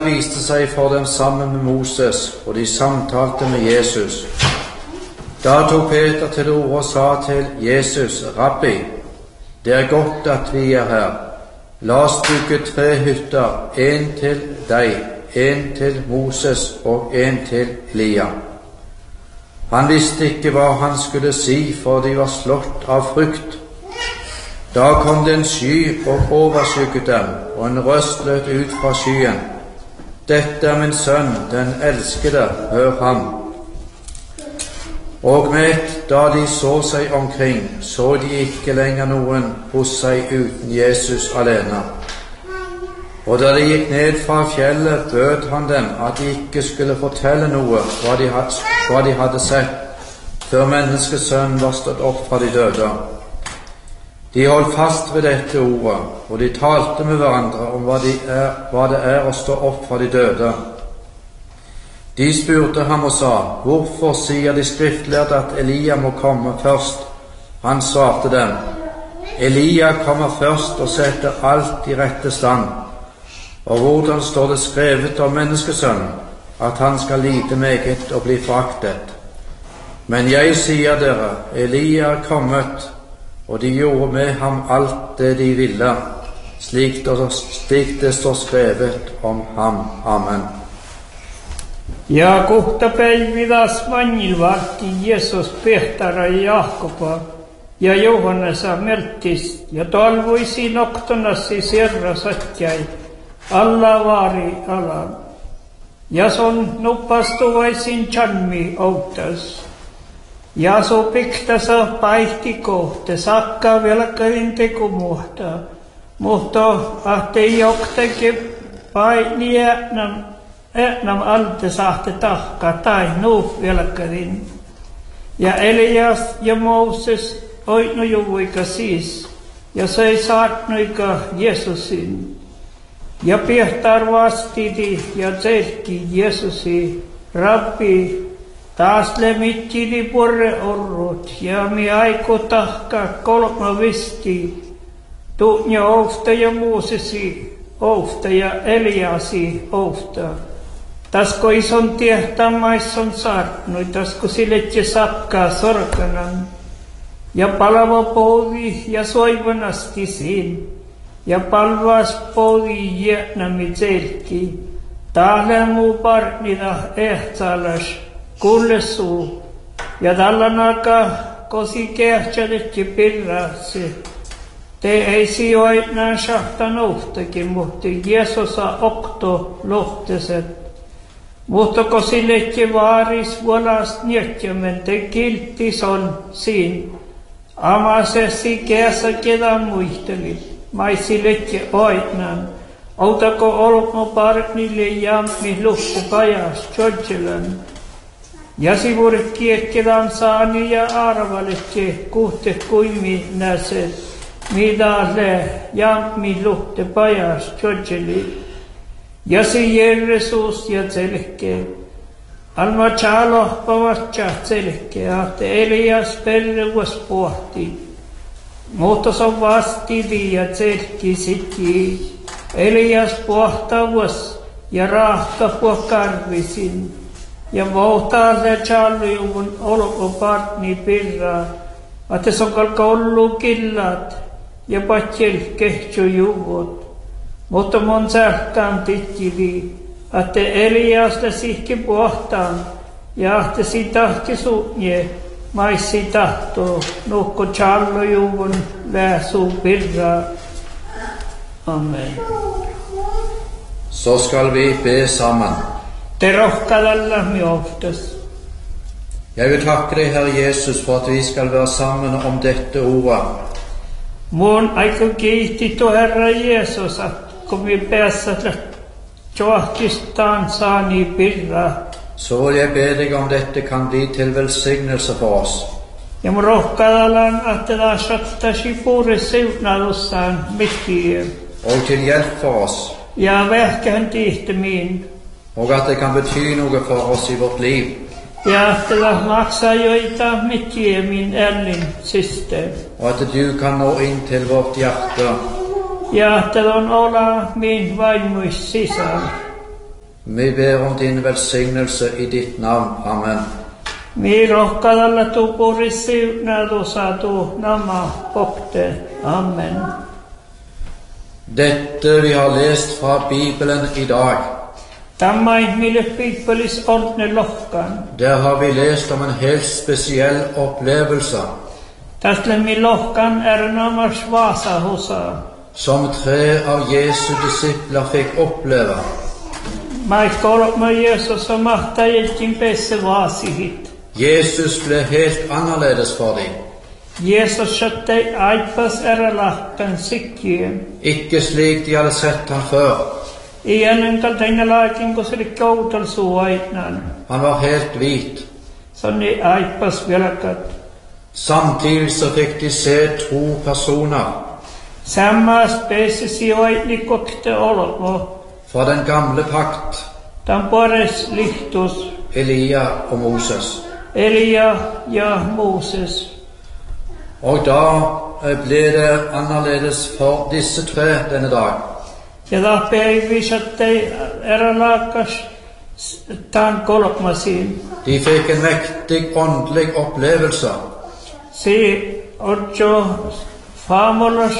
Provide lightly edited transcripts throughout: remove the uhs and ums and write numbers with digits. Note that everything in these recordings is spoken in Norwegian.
viste seg for dem sammen med Moses, og de samtalte med Jesus. Da tok Peter til orde og sa til Jesus, Rabbi, det er godt at vi er her. La oss bygge 3 hytter, en til deg, en til Moses og en til Elia. Han visste ikke hva han skulle si, for de var slått av frykt. Da kom det en sky og overskygget dem, og en røst lød ut fra skyen. Dette er min sønn, den elskede, hør ham. Og da de så seg omkring, så de ikke lenger noen hos seg uten Jesus alene. Og da de gikk ned fra fjellet, bød han dem at de ikke skulle fortelle noe hva de hadde sett, før menneskesønnen var stått opp fra de døde. De holdt fast ved dette ordet, og de talte med hverandre om hva det er å stå opp fra de døde. De spurte ham og sa, hvorfor sier de skriftlærde at Elia må komme først? Han svarte dem, Elia kommer først og setter alt i rette stand. Og hvordan står det skrevet om menneskesønnen, at han skal lide meget og bli foraktet? Men jeg sier dere, Elia er kommet, og de gjorde med ham alt det de ville, slik det står skrevet om ham. Amen. Ja kohta päividas vanilvartti Jeesus Pehtara ja Jaakopa ja Johannesa meltis ja talvuisi noktonassi serra satjai alla vaari alan. Ja son nuppastuvaisin chanmi outas. Ja so piktasa paihtikohte sakka velkarin tekumuhta, mutta ahte joktake paini äänam alte sahte tahka tai nuuf velkarin. Ja Elias ja Moses oitnu juvuika siis, ja se ei saatnuika Jeesusin. Ja Piehtar vastiti ja tserkki Jeesusi, Rabbi, taas lemittili porre orrut, ja mi aiku tahka 3 visti, tuunja oufta ja Moosesi oufta ja Eliasi oufta. Tasko ison tiehtammaisson saartnui, tasko siletje sakkaa sorkanan, ja palava poudi ja soivanasti siin, ja palvas poudi jäänami tserkki, tahle muu parnida ehtsalas, kullesuu, ja tallanaka kosi kehtsadetki pirraasi. Te ei sijoitnaan shahtan ohtakin, mutta Jeesusa okto lohteset. Mutta kosi letje vaaris vuolast njötjömen te kiltis on siin. Amasesi keässä kedan muistelit, maisi letje oitnan. Outako olmo parnille jammi luhte pajas tjodjelan. Ja sivurit kiekkedan saani ja arvaletje kuhte kuimi näset, midalle jammi luhte pajas tjodjeli. Ja si Jeesus ja tselke, alma chalohpavatja tselke, ahte Elias perreuas pohti. Mutta se vastidi ja tselki sitki, Elias pohtavas ja rahka pohkarvisin. Ja vohtaalle chalujuvun olkopartni pirraa, että se on kalka ollu killat ja patjel kehtsujuvut. Mutta mun sähkään tittivi, että Eliasta sihki pohtaan ja että si tahti suunje, maissi tahtoo, nuhko chalujuvun läsuu pirraa. Amen. Så skal vi be sammen. Te rohkadalla mi oftas. Jeg vil takke deg, Herre Jesus, for at vi skal være sammen om dette ordet. Mun aika kiitti Herra Jeesus, että kun vi päässä tjohkistaan saani pirra. Så vil jeg be deg om dette kan bli til velsignelse for oss. Ja mun rohkadallan, että saattaisi puure siunalussaan mittiä. Og til hjelp for oss. Ja vähkään tihtemiin. Og at det kan bety noe for oss i vårt liv. Ja että maksaa joita mittiä min ärlin syster. Og at du kan nå inn til vårt hjerte. Ja että on olla min vaimuis sisään. Vi ber om din velsignelse i ditt navn. Amen. Mi rohkadalla tu purisiunadu satu nama popte. Amen. Dette vi har lest fra Bibelen i dag, Tämä mille piippelis ordne lohkan. der har vi lest om en helt spesiell opplevelse Tästä mi lohkan namas vaasahusa. som 3 av Jesu disipler fikk oppleve. Mä Jeesus on mahtajitkin pesse vaasihit. Jesus ble helt annerledes for dem. Jeesus sattei aipas lahkan sikkien. Ikke slik de hadde sett ham før. I ennen kaltaina laakin, kun se oli koutal suaitnan. Han var helt hvit. Sonni aipas velkat. Samtidig så fikk de se 2 personer Sammas pesse sijoitni kokte olvo. fra den gamle pakt, Tämän pores lihtus Elia og Moses. Elia ja Moses. Og da ble det annerledes for disse 3 denne dag. Ja da päivis, ettei laakas tämän kolmasiin. De fikk en mektig åndelig opplevelse. Si ocho faamolas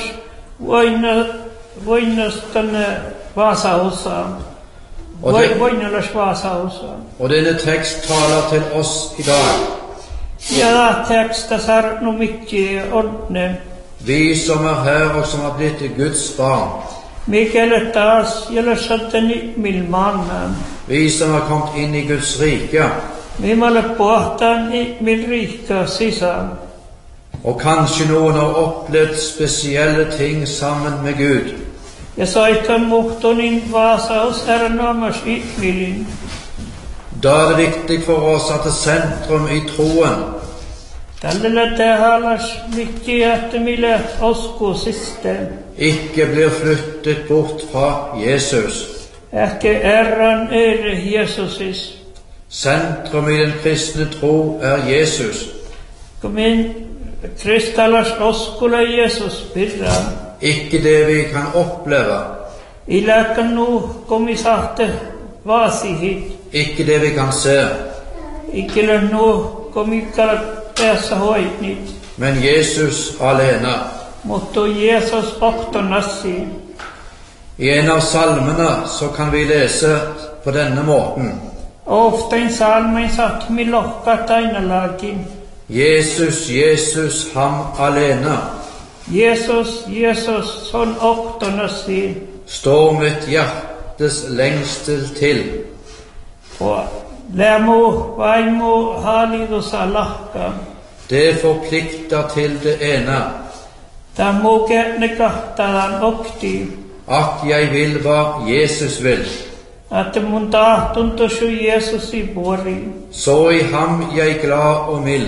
voinnas tänne Vaasahusaan. Voinnalas Vaasahusaan. Og denne tekst taler til oss i dag. Ja da teksta sarnu mikki onne. Vi som er her og som har blitt Guds barn. Mikäli taas jälössättäni milmaannan. Vi som har kommet inn i Guds rike. Mimalle pohtaan min riikkaa sisään. Og kanskje noen har opplevd spesielle ting sammen med Gud. Ja soitan muhtonin Vaasahus namas ihmilin. Da er det viktig for oss at det sentrum i troen Tällä tehalas mikki jähtemille oskusisteen. ikke blir flyttet bort fra Jesus. Ehkä Herran Jeesusis. Sentrum i den kristne tro er Jesus. Kun min kristallas oskula Jeesus virran. Ikke det vi kan oppleve, Iläkän nu komisahte vaasihit. ikke det vi kan se, Ikilän nu komikalla päässä hoitnit. men Jesus alene. Mutta Jeesus oktonassi. I en av salmene så kan vi lese på denne måten: Oftain salmein satt mi lohkat ainalakin. Jesus, Jesus, ham alene, Jeesus, Jeesus, son oktonassi. står mitt hjertes lengsel til. Og lämu vaimo haalidusa lahka. Det forplikter til det ene, Tämä ne kahtalan okti. at jeg vil hva Jesus vil. Että mun tahtunto su Jeesusi puori. Så i ham jeg glad og mild,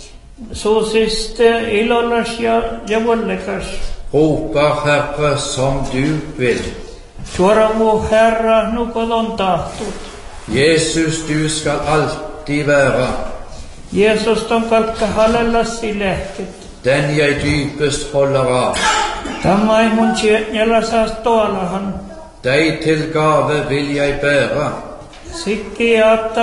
Suusiste ilollas ja vollekas. roper Herre som du vil. Suoramu Herra nukodon tahtut. Jesus, du skal alltid være Jeesus on kalkka halellassi lehket. den jeg dypest holder av. Tämä ei mun tjetnjällä saas toalahan. Deg til gave vil jeg bære, Sikki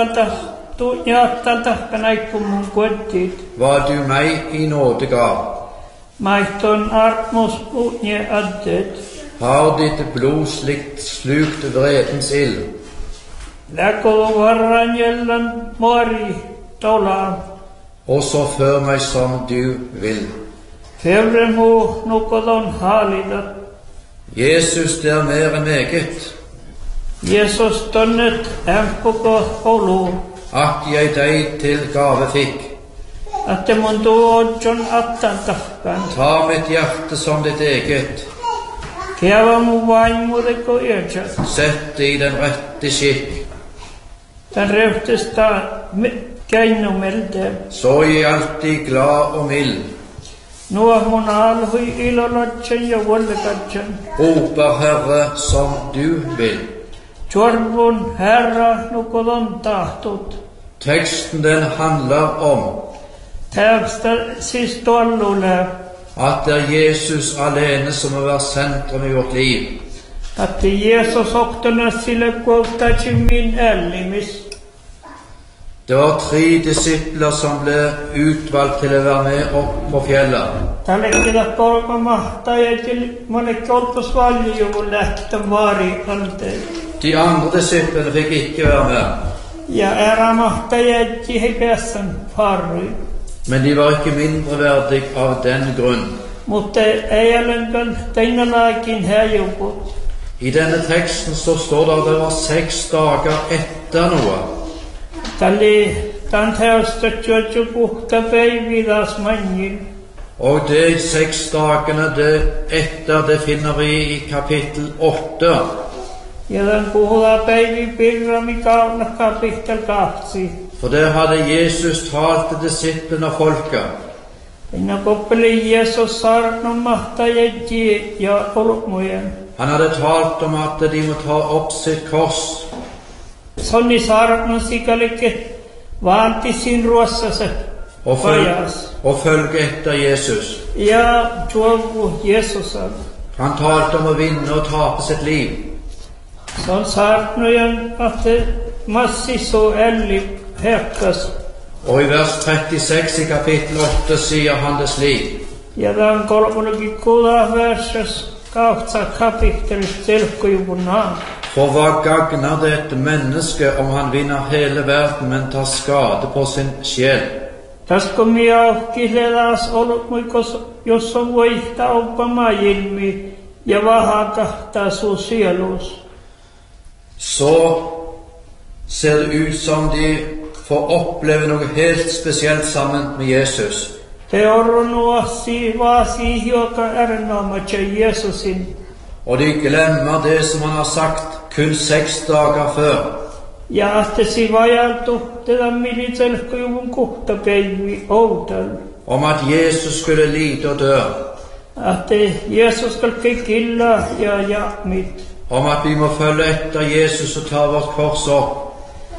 jaattalta kanaikku mun kuettit. hva du meg i nåde gav. Maihton artmus puutnje addet. Har ditt blod slikt slukt vredens ild, Läkolo varran jällan mori tola. og så før meg som du vil. Fevremu nukodon haalidat. Jesus, det er mer enn meget Jeesus tonnet ämpuko olu. at jeg deg til gave fikk. Että mun tuodjon attan tahkan. Ta mitt hjerte som ditt eget, Kiava mun vaimudeko yötsät. sett det i den rette skikk, Tän reuhtesta keinumelde. så er jeg alltid glad og mild, Nuo mun alhui ilolatsen ja vollekatsen. roper Herre som du vil. Tjorvun Herra nukodon tahtut. Teksten den handler om Tävstä siis tuollulle. at det er Jesus alene som må være sentrum i vårt liv. Att Jesus oktona sille kohtachimin ellimis. Det var 3 disipler som ble utvalgt til å være med opp på fjellet. Tälle korko mahtaa ja til monen korpus valju lähtä vaari ante. De andre disiplene fikk ikke være med. Ja ära mahtaa jätti hei päässän farri. Men de var ikke mindre verdig av den grunn. Mutta ei ollenkaan teinalaakin häjukut. I denne teksten så står det at det var 6 dager etter noe. Tälle tanteosta tjotju puhta päividas manjin. Og de 6 dagene etter det finner vi i kapittel 8. Ja tämän puhutaan päivi pirrami kauna kapitel 2. For der hadde Jesus talt til disiplene og folket. Inna koppeli Jesus saarnon mahtaa jätti ja olmujen. Han hadde talt om at de må ta opp sitt kors. Sonni saarnon sikalikke vaanti sin ruossase pajas. Og følge etter Jesus. Ja tuovu Jesusan. Han talte om å vinne og tape sitt liv. Son saarnojen at massi så elli herkas. Og i vers 36 i kapittel 8 sier han det slik. Ja tämän 36 verses 8 kapittel selkkojuvun naan. For hva gagner det et menneske om han vinner hele verden, men tar skade på sin sjel? Tästä minä aukiledas ollut muikos, jos on voihta oppamajilmi ja vahakahtaa sun sielus. Så ser det ut som de får oppleve noe helt spesielt sammen med Jesus. Te orrunua vaasi joka erinomaisia Jesusin. Og de glemmer det som han har sagt kun 6 dager før. Ja ahtesi vajaltu tätä militselkkojuvun kuhtapäivi outal. Om at Jesus skulle lide og dø. Ahte Jesus kalke killa ja jamit. Om at vi må følge etter Jesus og ta vårt kors opp.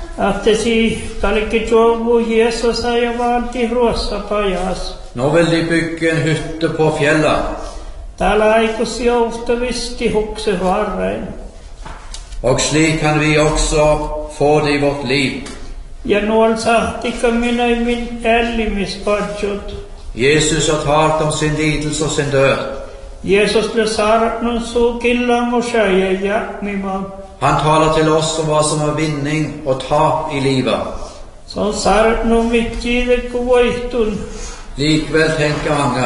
Ahtesi kalke tuovu Jesus ja vaanti ruossa pajas. Nå vil de bygge en hytte på fjellet. Täällä aikus joustavisti hukse varrein. Og slik kan vi også få det i vårt liv. Ja nuol sahtika minä min ellimispadjut. Jesus har talt om sin lidelse og sin død. Jesus ble saarnon suu killamusa ja jamima. Han taler til oss om hva som er vinning og tap i livet. Så saarnon mittiide kuvoihtun. Likevel tenker mange,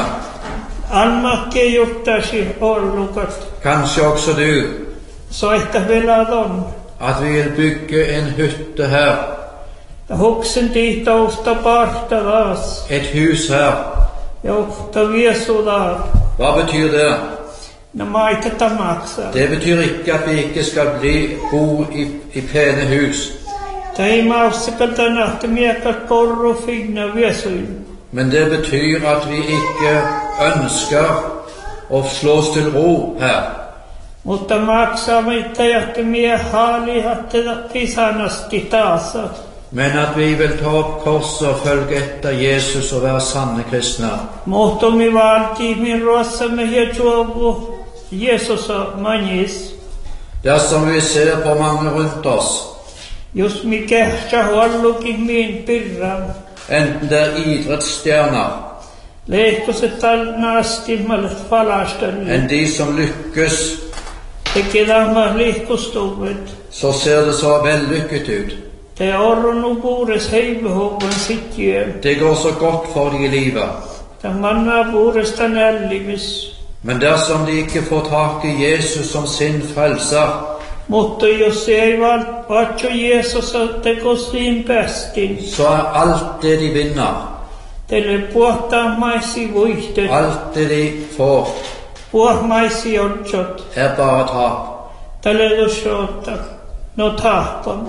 Almakke juttasi ollukat. kanskje også du, Så ehkä veladon. at vi vil bygge en hytte her, Ja huksen tiihtä ofta partadas. et hus her. Ja ofta viesudaa. Hva betyr det? No maiteta maksaa. Det betyr ikke at vi ikke skal bo i pene hus. Tai maussakalta nahti miekat korru finna viesuin. Men det betyr at vi ikke ønsker å slå oss til ro her. Mutta maksaa meitä jahti mie haali hatteda isanasti taasa. Men at vi vil ta opp korset og følge etter Jesus og være sanne kristne. Muhtumi valti min ruossa me tuovu Jesusa manjis. Dersom vi ser på mange rundt oss, Jos mikä huollukin min pirram. enten det er idrettsstjerner, Leikkoset naastimmalle falastalle. enn de som lykkes, Tekidahma liikkustuvet. så ser det så vellykket ut. Te orrunu puures heivehovan sitjel. Det går så godt for de i livet. Ta manna puuresta nällimis. Men dersom de ikke får tak i Jesus som sin frelser, Mutta jos ei vatso Jeesusa teko siin päästin. så er alt det de vinner, Teille puhtamaisi vuihtet. alt det de får, Puhmaisi otsot. er bare tap. Teille lusota. No tahpam.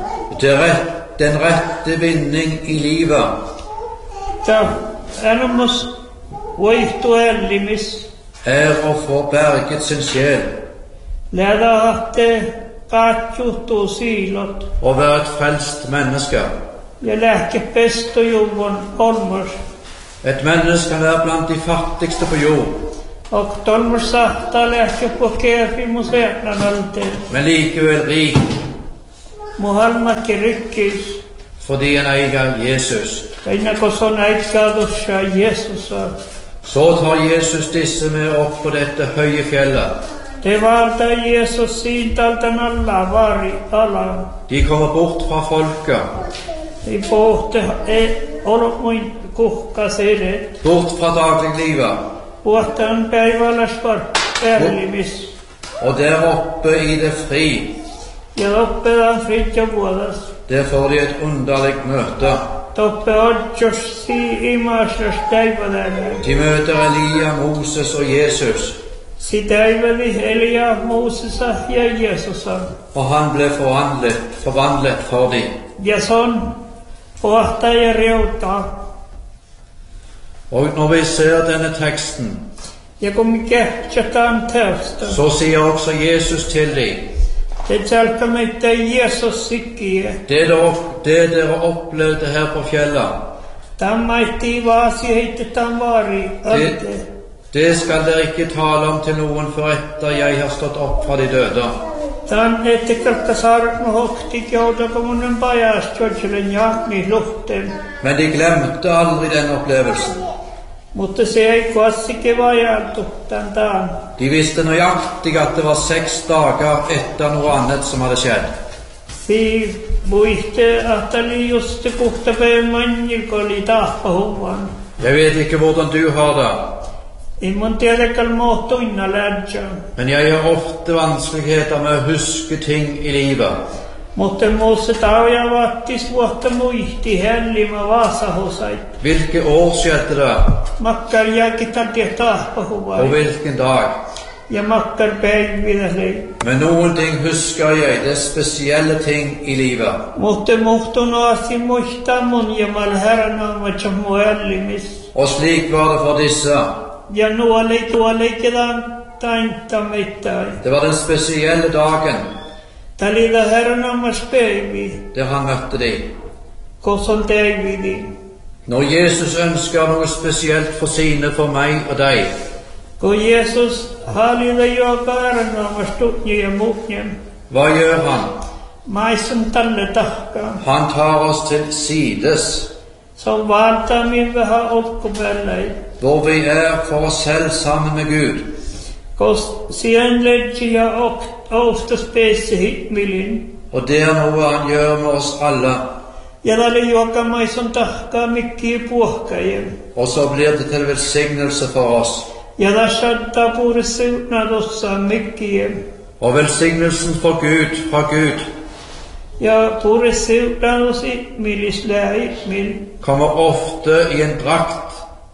Den rette vinning i livet Ta enomus vuihtu ellimis. er å få berget sin sjel Läda ahte kaatjuhtuu siilot. og være et frelst menneske. Ja lähke pestojuvon olmos. Et menneske kan være blant de fattigste på jord, Och de sahta lähti på kefi museetnan alteen. men likevel rik Muhalmat rikkis. fordi han eier Jesus. Kainako son aitkaadusha Jeesusa. Så tar Jesus disse med opp på dette høye fjellet. Det valta Jeesus siintaltan alla vari ala. De kommer bort fra folket, I pohte olmuin kuhka sedet. bort fra dagliglivet, Puhtaan päiväläspar ärlimis. og der oppe i det fri, Ja oppedan fritja vuodas. der får de et underlig møte. Toppe odjos si imasas täiväläinen. De møter Elia, Moses og Jesus, Si täiväli Elia, Moosesa ja Jeesusa. og han ble forvandlet for dem. Ja son pohta ja reuta. Og når vi ser denne teksten, Ja kun me kehtsätään teosta. så sier også Jesus til dem, Det tältä meitä Jeesus sikkiä. det dere opplevde her på fjellet, Tämä ei vaasi heitetään vaari ante. det skal dere ikke tale om til noen før etter jeg har stått opp fra de døde. Tämän ettekalta saarno hokti joutakomunen pajas tjodjelen jaakni luhten. Men de glemte aldri den opplevelsen. Mutta se ei kuassikin vajaltu tämän. De visste nøyaktig at det var 6 dager etter noe annet som hadde skjedd. Si muiste ahtali just puhtapäivän manjilko oli tahpahuvan. Jeg vet ikke hvordan du har det, Immun tiedäkään mohtuinna lädsä. men jeg har ofte vanskeligheter med å huske ting i livet. Mutta muussa tauja vaattis vuotta muihti hellima vaasahosait. Hvilke år skjedde det, Makkar jälkitan tie og tahpahuvan. hvilken dag? Ja makkar päividäli. Men noen ting husker jeg, det er spesielle ting i livet. Mutta muhtun aasi muistaa mun ja mal herranaamassa muellimis. Og slik var det for disse. Ja tuoli kedan tainta mittai. Det var den spesielle dagen Talida herranaamas päivi. der han møtte dem. Koson teividi. Når Jesus ønsker noe spesielt for sine, for meg og deg, Kun Jeesus halida joka herranaamas tutni ja muhnen. hva gjør han? Maisum talle tahkaan. Han tar oss til sides, Som valtaa min vähän olkkupällei. hvor vi er for oss selv sammen med Gud. Kos sien ledji ja ofta spesi hitmilin. Og det er noe han gjør med oss alle. Ja tali joka maisum tahkaa mikki puohkajen. Og så blir det til velsignelse for oss. Ja tasattaa puuri siunadossa mikkien. Og velsignelsen fra Gud Ja puuri siunados ihmilisää ihmil. kommer ofte i en drakt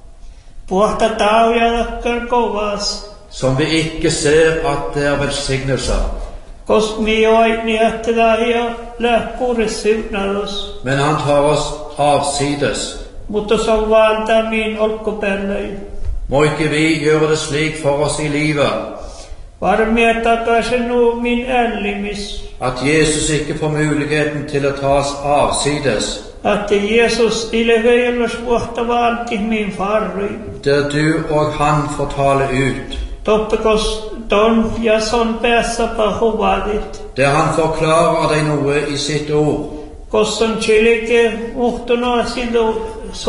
Puhta taujadakkar kovas. som vi ikke ser at det er velsignelse. Kos mi oitni jättää ja läh puuri siunados. Men han tar oss avsides. Mutta se on valtaa min olkkupällei. Må ikke vi gjøre det slik for oss i livet, Varmia takaisin min ällimis. at Jesus ikke får muligheten til å ta oss avsides, Että Jeesus ilveilos vuotta valti min farri. der du og han får tale ut, Toppekos ton ja son päässä pahuvadit. der han forklarer deg noe i sitt ord, Kosson chilike muhtuna sido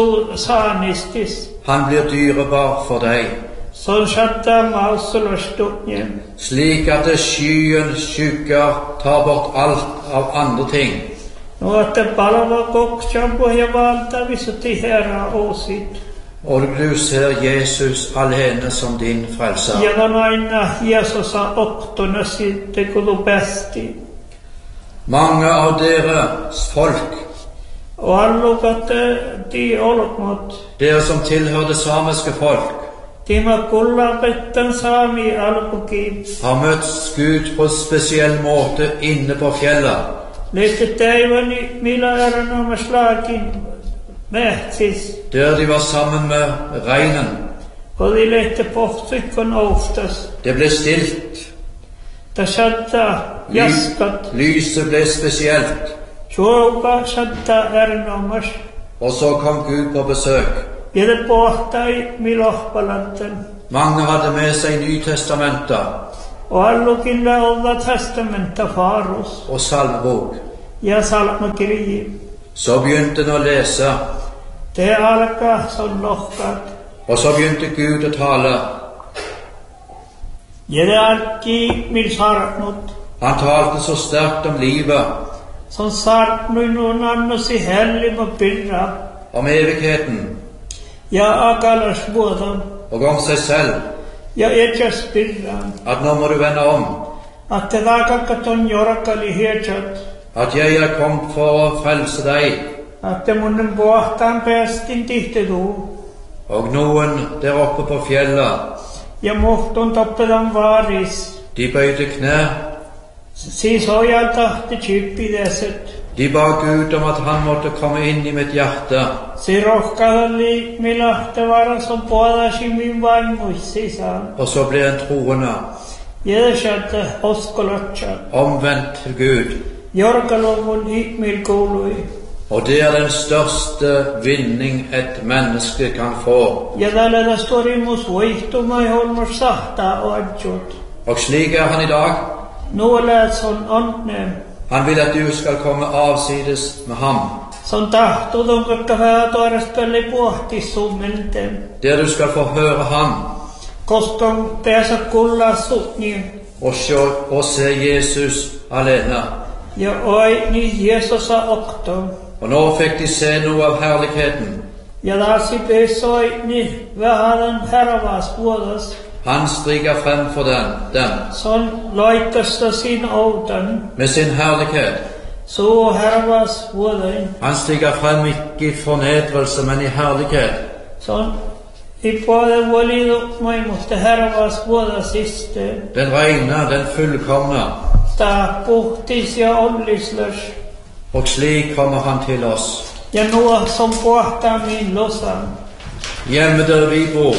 saanistis. han blir dyrebar for deg, Son shatta mausolostutnjen. slik at skyen skygger tar bort alt av andre ting. No että palava kokchampo ja valtavisutti herra osit. Og du ser Jesus alene som din frelser. Ja on aina Jeesusa oktona sitten kulu päästi. Mange av deres folk, Og allukat ti olkmot. dere som tilhører det samiske folk, Tima kullapettan saami alkukin. har møtt Gud på en spesiell måte inne på fjellet, Lehti täiväni millä eränaamas laakin mähtsis. der de var sammen med reinen. Kodi lehti pohtsikon oftas. Det ble stilt, Ta satta jaskat. lyset ble spesielt, Suoka satta eränaamas. og så kom Gud på besøk. Ja te pohtai milohpalanten. Mange hadde med seg Nytestamenter وقالوا Old Testament faros og salmebok. يا salma kiri Så begynte han å lese, te alaka sollohkat og så begynte Gud å tale. Jede alki mil saratnut Han talte så sterkt om livet, som sartnu nun annus I hellim og birra om evigheten ja akalas båda og om seg selv, ja etjas birra at nå må du vende om, at te vakakaton jorakali hechat at jeg er kommet for å frelse deg. at te munnen bohtan pestin tihtidu Og noen der oppe på fjellet, ja muhtun toppedan varis de bøyde kne, siis hojaltahti chippi deset de ba Gud om at han måtte komme inn I mitt hjerte. si rohkadalli milahte vara som puolasi min vaimuissisa Og så ble han troende, jedeshatte oskolatchat omvendt til Gud. jorkalovun ikmil kuului Og det er den største vinning et menneske kan få. ja tällä storimus voihtumai holmos sahtaa oadjut Og slik er han I dag. nuoläät son onne Han vil at du skal komme avsides med ham, son tahtudon kakkavää toiraspelli puhti summelten der du skal få høre ham koston pääsä kullassutni og se Jesus alene. ja oi ni Jeesusa okto Og nå fikk de se noe av herligheten. ja taasi pesoi ni vähäden hervas vuodas Han striker frem for dem son loikasta sin outan med sin herlighet. så hervas vuodain Han stiger frem ikke I fornedrelse, men I herlighet. son I puolella vuolidu mutta hervas vuodas iste Den rene, den fullkomne. ta puhtis ja ollislas Og slik kommer han til oss. ja nuo som puhtaa min losan Hjemme der vi bor,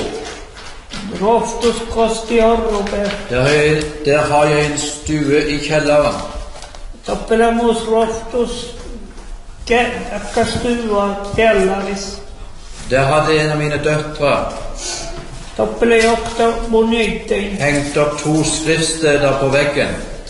roftus kosti orrupe der har jeg en stue I kjelleren. toppelemus roftus akka stua kellaris Der hadde en av mine døtre toppele jokta munitein hengt opp 2 skriftsteder på veggen.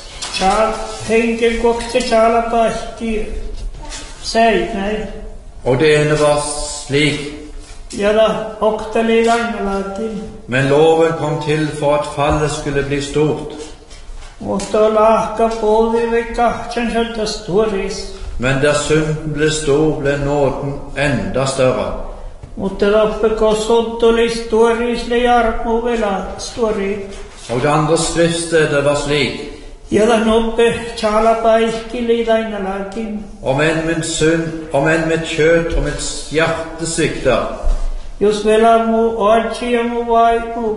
henkel kokte chalapahti seinai Og det ene var slik: ja da oktali lainalakin men loven kom til for at fallet skulle bli stort. mutta lahka puoli vekkahtsen sieltä storis Men der synden ble stor, ble nåden enda større. mutta loppeko tuli storis le jarmu vela stori Og det andre skriftstedet var slik: ja da noppe chalapahti lainalakin om enn min synd, om enn mitt kjøtt og mitt hjerte svikter, jos velamu oatsiamu vaimu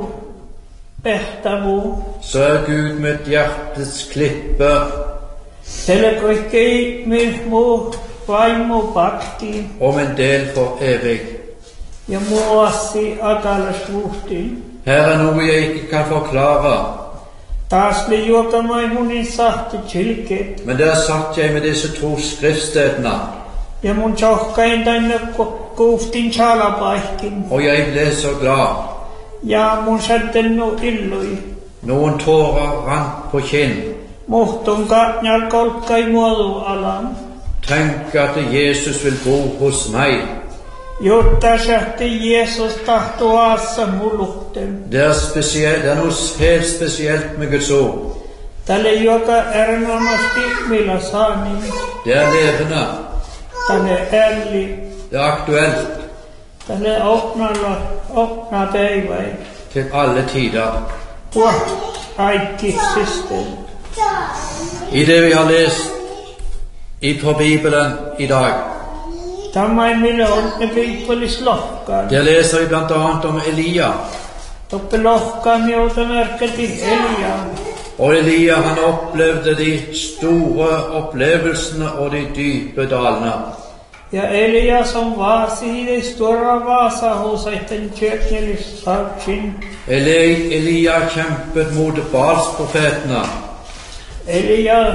pehtamu så er Gud mitt hjertes klippe, teleko ikkei mu vaimu pakti og min del for evig. ja muassi akalas muhtin Her er noe jeg ikke kan forklare, taas li juokamai munin sahti chilket men der satt jeg med disse 2 skriftstedene, ja mun tjohkain tänne kuuftin chalapahkin og jeg ble så glad. ja mun sättennu illui Noen tårer rant på kinn. muhtun katnjal kolkkai muodu alan Tenk at Jesus vil bo hos meg. jotta sähti Jeesus tahto aassa mulukten Det er noe helt spesielt med Guds ord. tälle joka erinomaisesti millä saani Det er levende, tälle älli det er aktuelt tälle okna päiväi til alle tider. kaikki syster I det vi har lest på Bibelen I dag, tämä ei millä on ne piippolis lohkaan der leser vi blant annet om Elia. toppe lohkaan jouta merkati Elia Og Elia, han opplevde de store opplevelsene og de dype dalene. ja Elia som vaasi i stora vasahusaiden kyrkjelis saaksin Elia kjempet mot Baals-profetene. Elia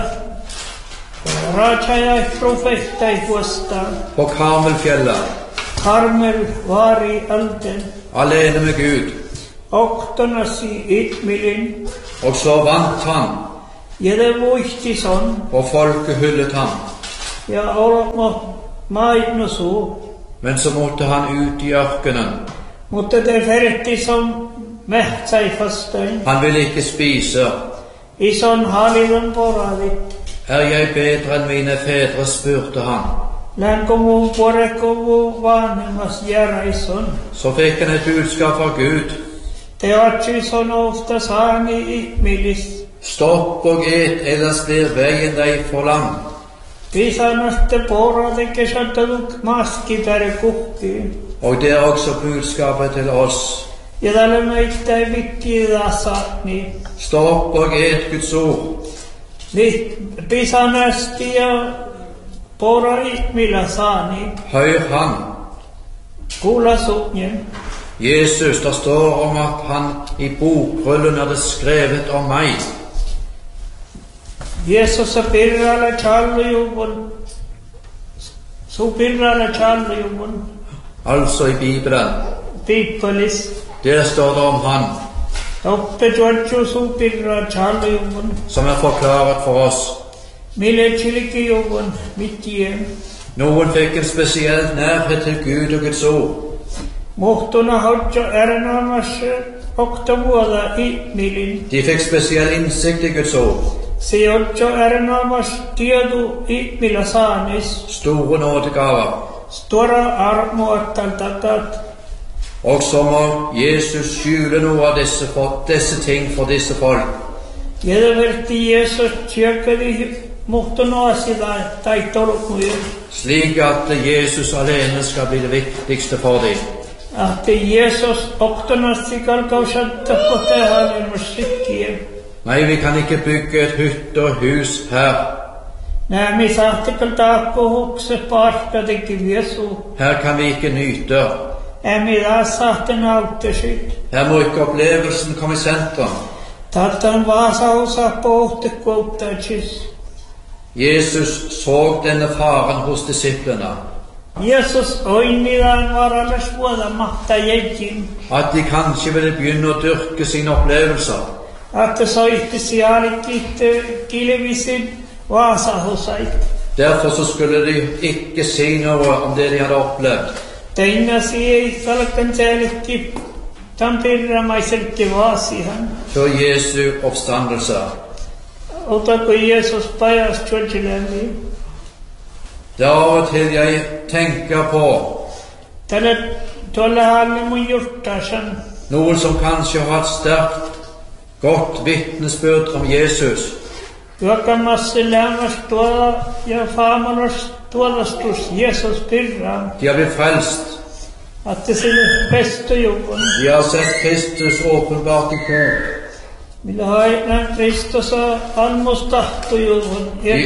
raajai profeettai vastaan På Karmelfjellet, Karmel vaari alten alene med Gud. oktonasi itmilin. Og så vant han, Jede vuihtisan. og folket hyllet ham. Ja olmo maidnusu. Men så måtte han ut i ørkenen. Mutta det ferti som mehtsai fastein. Han ville ikke spise. Ison halivon poravit. Er jeg bedre enn mine fedre, spurte han. Länkomu porekomu vanhemmas järaison. Så fikk han et budskap fra Gud. Te otsison ofta saani ihmilis. Stopp og et, ellers blir veien deg for lang. Pisanaste porade kesataduk maskitare kukki. Og det er også budskapet til oss. Ja tälle meitä ei vikkidasani. Stopp og et Guds ord. Pisanasti ja pora ihmillä saani. Hør han. Kuulla sunjen. Jesus, det står om at han i bokrullen hadde skrevet om meg. Jesus pirralla challujuvun. Su pirralla challujuvun. Altså i Bibelen. Piippalis. Der står det om han, Oppe juochu su pirra challujuvun. som er forklaret for oss. Mille chilkijuvun mittien. Noen fikk en spesiell nærhet til Gud og Guds ord. Muhtuna hodja ernamas oktavuoda ihmilin. De fikk spesiell innsikt i Guds ord. Se hodja ernamas tiedu ihmillä saanis. Store nådegaver. Stora armoattaltatat. Og så må Jesus skjule noe av disse ting for disse folk. Jedeverti Jesus tjökkädi muhtuna asida tai tolkmujen. Slik at Jesus alene skal bli det viktigste for dem. Ahte Jesus oktonasti kalkausatta kotehanen musikkien. Nei, vi kan ikke bygge et hytte og hus her. Nämi sahtekal taakko hukse parkkadeki viesu. Her kan vi ikke nyte. Ämi taas sahten auttesit. Her må ikke opplevelsen komme i sentrum. Tattan vaasausa pohtekouttaitsis. Jesus så denne faren hos disiplene, Jesus oinnidan varalles vuoda mahta jejin. at de kanskje ville begynne å dyrke sine opplevelser. Että soittisi aalikitte kilvisin vaasahusait. Derfor så skulle de ikke si noe om det de hadde opplevd. Teinnasi ei kalkan säälekki tampirramaiselki vaasihan. Før Jesu oppstandelse. Otako Jesus pajas tjolchilämmi. Det er av og til jeg tenker på Tälle tuolla haalle mun jurttasan. noen som kanskje har hatt sterkt, godt vitnesbyrd om Jesus. Juokamassa lämmas tuolla ja faamalas tuolastus Jesus pirran. De har blitt frelst. Että sille pestojuvun. De har sett Kristus åpenbart i kor. Millä haitnan Kristus almustahtojuvun.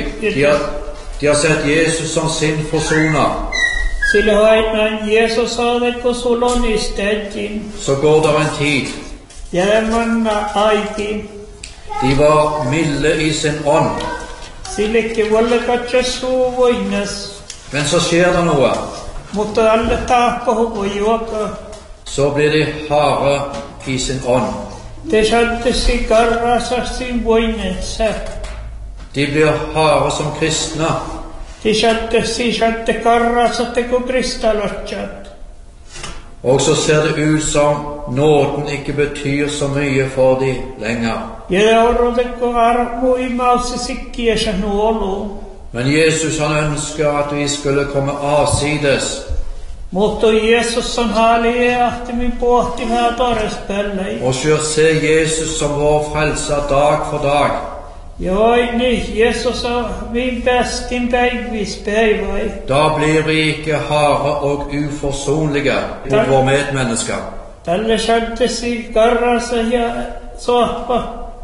De har sett Jesus som sin forsoner. Sillä haitnan Jeesus aadeko sulonistäjin. Så går det en tid. Jäämanna aikin. De var milde i sin ånd. Sillekin volle katse suuvoinnas. Men så skjer det noe. Mutta alle taakkohu voi juoka. Så blir de harde i sin ånd. Te sattesi karrasasi voinetsa. De blir harde som kristne. Te satte karrasatteko kristalatsat. Og så ser det ut som nåden ikke betyr så mye for de lenger. Ja orrotekko armu imausi sikkiesä nuolu. Men Jesus han ønsker at vi skulle komme avsides. Mutta Jeesus on haalie ahtimin pohti vähän torespellei. Og se Jesus som vår frelser dag for dag. Joo, niin Jeesus on min bestin päivis päivai. Da blir vi ikke harde og uforsonlige mot våre medmennesker. Tälle sattesi karransa ja sohpa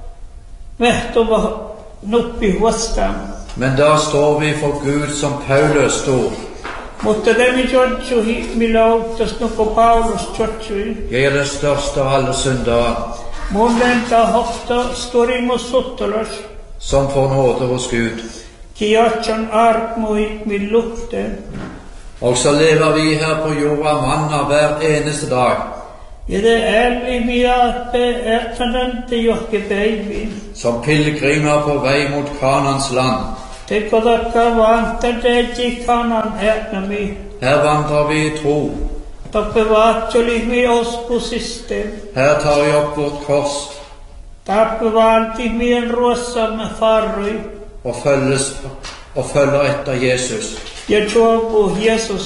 mehtuva nuppi vastaan. Men da står vi for Gud som Paulus stod. Mutta demi tjotsuhi, millä auttas nukko Paulus tjotsui. Jeg er den største av alle syndere, Mun lenta hofta storimus suttolas. som får nåde hos Gud. Kiatsan armui min lukte. Og så lever vi her på jorda manna hver eneste dag. Jede ærlig beætnende jokke baby. som pilegrimer på vei mot Kanans land. Det går dere vant det ikke kanan ætnami. Her vandrer vi i tro. Dere bevarer vi oss på system. Her tar vi opp vårt kors Dere bevarer vi en rosa med farøy. og følger etter Jesus. Jeg tror på Jesus.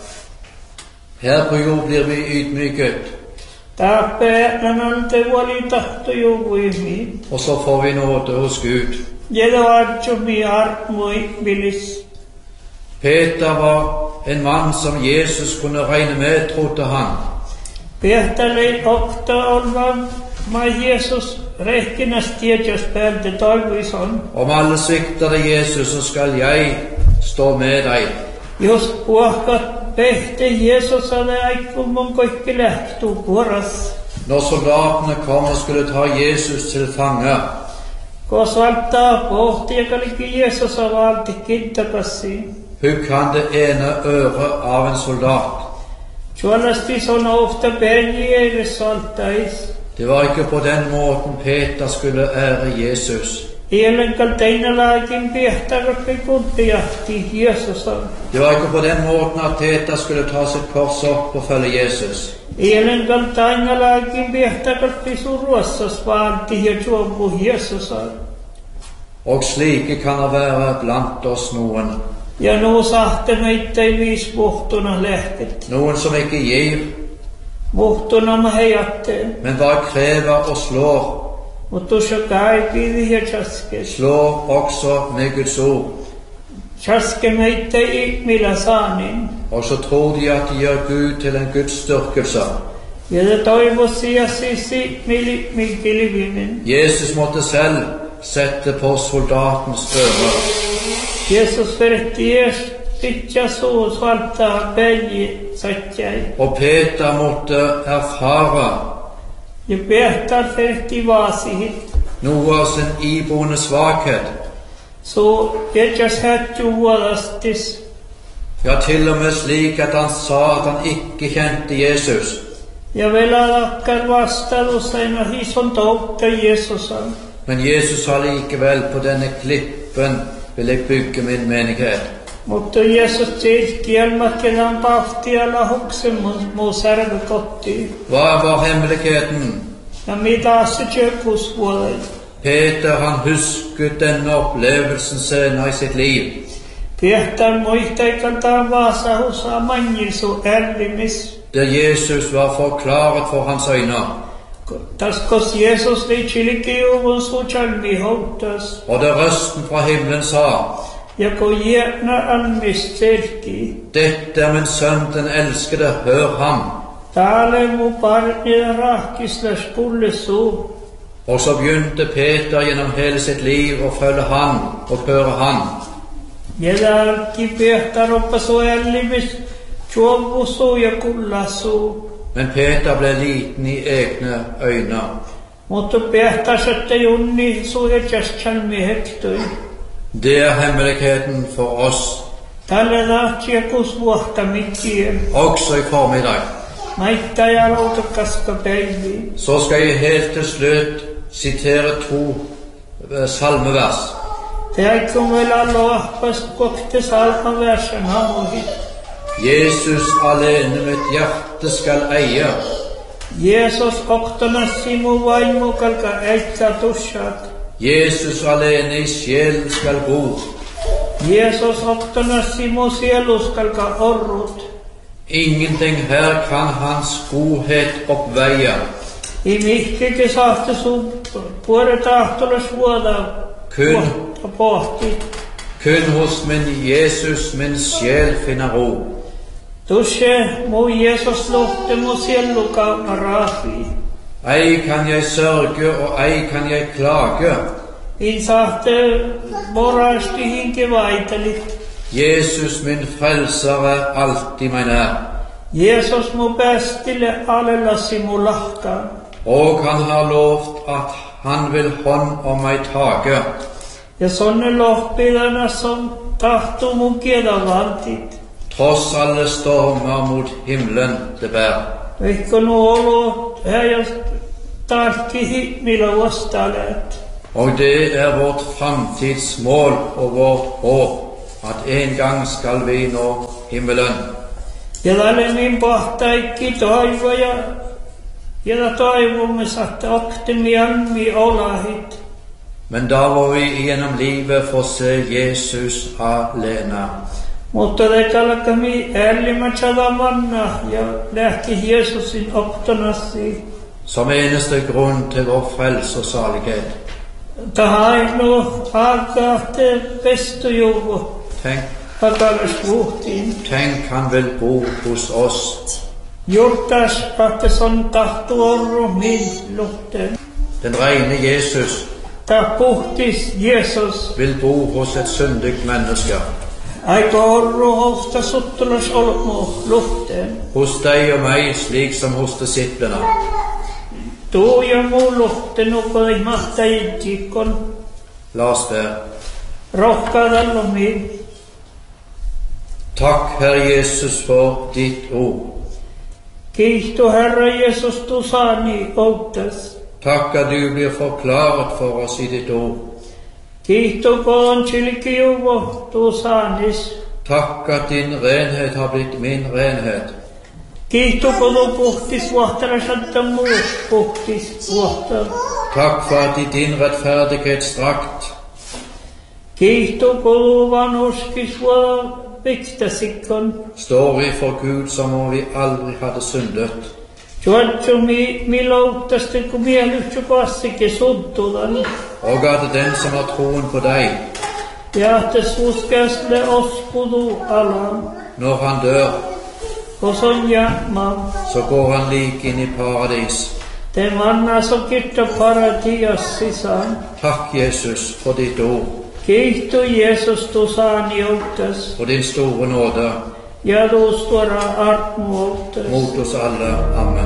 Her på jord blir vi ydmyket, Dere beætnende våli tahto joguimi. og så får vi nåde hos Gud. Jede varjumi armoi bilis. Peter var en mann som Jesus kunne regne med, trodde han. Pehtälei okta olvan ma Jesus rehkinas tietjas päältä toivuison. Om alle svikter det Jesus, så skal jeg stå med deg. Jos puhkat pehte Jesus ale aikkumon kaikki lähtuu kuoras. Når soldatene kom og skulle ta Jesus til fange, Kos valtaa pohti ja kaliki Jesus avalti kintakassi. hugg han det ene øret av en soldat. Suolasti son ofta perjeille saltais. Det var ikke på den måten Peter skulle ære Jesus. Ielenkal teinalaakin piehtarakki kuntiahti Jesus. Det var ikke på den måten at Peter skulle ta sitt kors opp og følge Jesus. Ielenkal teinalaakin piehtarakki suruassas vaanti ja juopu Jesus. Og slike kan det være blant oss noen. Ja nu sahte meitä ei viis muhtuna lähtet. Noen som ikke gir, Muhtuna mä heijatte. men bare krever og slår. Mutta tuossa kaikki ja chaskes. Slår også med Guds ord. Chaske meitä ihmillä saanin. Og så tror de at de gjør Gud til en Guds styrkelse. Ja det toivosia siis ihmili minkilivinen. Jesus måtte selv sette på soldatens øre. Jesus verti pitcha suus valtaa päivi satjai. Og Peter måtte erfare Ja Petar verti vaasihit. noe av sin iboende svakhet. Så jätjas hätju vuodastis. Ja, til og med slik at han sa at han ikke kjente Jesus. Ja velalakkar vastalusaina hison toukta Jesusan. Men Jesus sa likevel, på denne klippen vil jeg bygge min menighet. Mutta Jeesus tilki elmakkelan pahtiala huksen muu särvykotti. Hva var hemmeligheten? Ja mitä se tjökusvuodai. Peter, han husket denne opplevelsen senere i sitt liv. Piehtar muistaikaltaan vaasahusa manjisu ärlimis. Der Jesus var forklaret for hans øyne. Taskos Jeesus liitsiliki uvun suchalmi houtas. Og da røsten fra himmelen sa, Ja kun jääna almis selki. dette er min sønn, den elskede, hør ham. Taale mu parnida rahkislas kullesuu. Og så begynte Peter gjennom hele sitt liv å følge han og høre han. Ja tälki piehtar oppasu ärlimis. Juovusu ja kullasu. Men Peter ble liten i egne øyne. Mutta piehtarsette junni suhetjastjalmi hektoi. Det er hemmeligheten for oss, Tälle tahtiakus vuohtamikkien. også i formiddag. Maitta ja lautokaska päivi. Så skal jeg helt til slutt sitere 2 salmevers. Teikun vielä lohpas kokte salmaversen hamuhi. Jesus alene mitt hjerte skal eie. Jeesus oktonassi mu vaimo kalka äittä tussat. Jesus alene i sjelen skal bo. Jeesus oktonassi mu sielus kalka orrut. Ingenting her kan hans godhet oppveie. I mihkeke sahte sun puore tahtolas vuoda. Vuotta pohti. Kun hos min Jesus min sjel finner ro. Tusse mu Jeesus lohte mu siellukauna raafi. Ei kan jeg sørge, og ei kan jeg klage. In sahte morasti hinke vaitelit. Jesus min frelser er alltid meg nær. Jeesus mu päästille alellassi mu lahka. Og han har lovt at han vil hånd om meg tage. Ja sonne lohpidana som tahtu mu kieda valtit. Tross alle stormer mot himmelen det bær. Vaikka olo tarkki millä vastaaleet. Og det vårt framtidsmål og vårt håp, at en gang skal vi nå himmelen. Ja lämmin pahtaikki toivoja, ja toivomme satte optimiammi olahit. Men da må vi gjennom livet få se Jesus alene. Mutta te kalkami ällimät salamanna ja lähti Jeesusin optonassi. Som eneste grunn til vår frelse og salighet. Tahaino agate pestojuvo. Tenk han vil bo hos oss. Jurtas att sån tahtuorru min lukten. Den rene Jesus Puhtis Jesus vil bo hos et syndigt menneske. Aika orru ofta suttulas olmo lukten. Hos deg og meg, slik som hos disiplene. Tuo ja muu lukten ukoi mahta idjikon. La oss be. Rohkaadallo min. Takk, Herre Jesus, for ditt ord. Kiitos, Herra Jesus, du saani outas. Takk at du blir forklaret for oss i ditt ord. Kiitos, koon silkiuvo, du saanis. Takk at din renhet har blitt min renhet. Kiitos, kun du puhtis vuohtara santa muu puhtis vuohtara. Takk for at i din rettferdighetsdrakt Kiitos, kun du vanuskis vuohtara viktasikon. står vi for Gud som om vi aldri hadde syndet. Juotsumi miloutasti kun mielyhtsy kassikin suttulan. Og at den som har troen på deg, Ja että suskasle ospudu alan. når han dør, Koson jamma. så går han like inn i paradis. Te manna so kitta paratias sisan. Takk, Jesus, for ditt ord, Kiitos Jeesus tu saani outas. for din store nåde Ja du stora armo outas. mot oss alle. Amen.